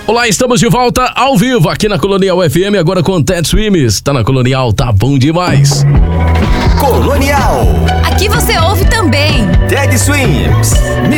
Olá, estamos de volta ao vivo aqui na Colonial FM, agora com Ted Swims. Tá na Colonial, tá bom demais. Colonial.